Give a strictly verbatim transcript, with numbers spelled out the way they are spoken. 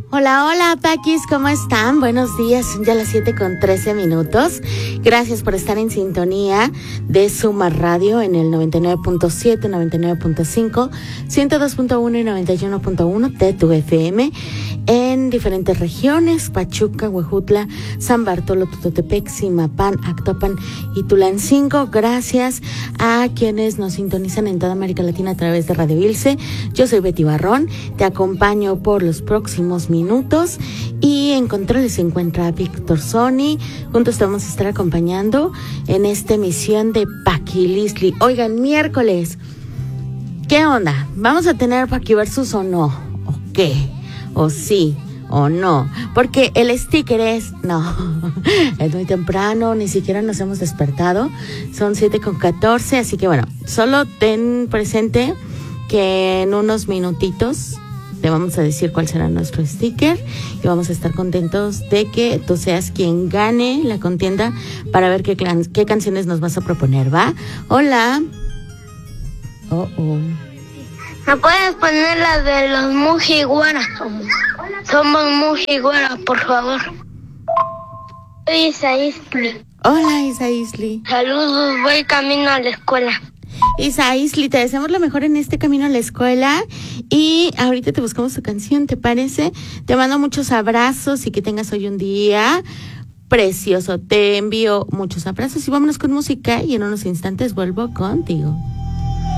Hola, hola, Paquis, ¿cómo están? Buenos días, son ya las siete con trece minutos. Gracias por estar en sintonía de Suma Radio en el noventa y nueve punto siete, noventa y nueve punto cinco, ciento dos punto uno y noventa y uno punto uno de tu F M en diferentes regiones: Pachuca, Huejutla, San Bartolo, Tototepec, Zimapán, Actopan y Tulancingo. Gracias a quienes nos sintonizan en toda América Latina a través de Radio Ilse. Yo soy Betty Barrón, te acompaño por los próximos minutos. minutos y en controles se encuentra Víctor Sony. Juntos te vamos a estar acompañando en esta emisión de Paquilisli. Oigan, miércoles, ¿qué onda? ¿Vamos a tener Paqui Versus o no? ¿O qué? ¿O sí? ¿O no? Porque el sticker es, no, es muy temprano, ni siquiera nos hemos despertado, son siete con catorce, así que bueno, solo ten presente que en unos minutitos te vamos a decir cuál será nuestro sticker y vamos a estar contentos de que tú seas quien gane la contienda para ver qué, clan- qué canciones nos vas a proponer, ¿va? Hola. Oh, oh. ¿Me puedes poner la de los Mujiguara? Somos Mujiguara, por favor. Soy Isa Isli. Hola, Isa Isli. Saludos, voy camino a la escuela. Isa Isli, te deseamos lo mejor en este camino a la escuela y ahorita te buscamos tu canción, ¿te parece? Te mando muchos abrazos y que tengas hoy un día precioso. Te envío muchos abrazos y vámonos con música y en unos instantes vuelvo contigo.